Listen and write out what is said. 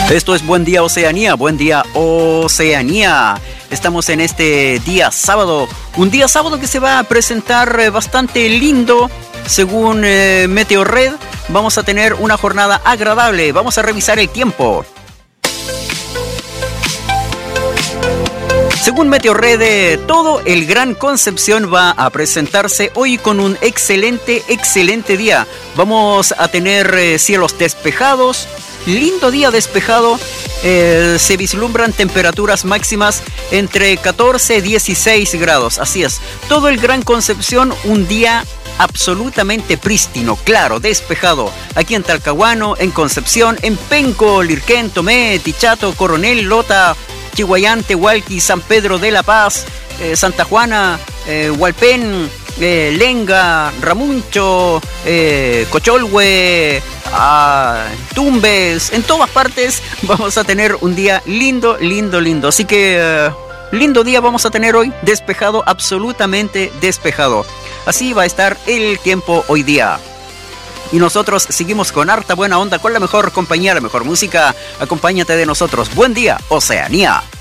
Esto es Buen Día Oceanía, Buen Día Oceanía. Estamos en este día sábado, un día sábado que se va a presentar bastante lindo. Según Meteorred, vamos a tener una jornada agradable. Vamos a revisar el tiempo. Según Meteorred, todo el Gran Concepción va a presentarse hoy con un excelente día. Vamos a tener cielos despejados, lindo día despejado. Se vislumbran temperaturas máximas entre 14 y 16 grados. Así es, todo el Gran Concepción, un día absolutamente prístino, claro, despejado. Aquí en Talcahuano, en Concepción, en Penco, Lirquén, Tomé, Tichato, Coronel, Lota, Chihuayán, Tehualqui, San Pedro de la Paz, Santa Juana, Hualpén, Lenga, Ramuncho, Cocholhue, Tumbes. En todas partes vamos a tener un día lindo. Así que lindo día vamos a tener hoy, despejado, absolutamente despejado. Así va a estar el tiempo hoy día. Y nosotros seguimos con harta buena onda, con la mejor compañía, la mejor música. Acompáñate de nosotros. Buen día, Oceanía.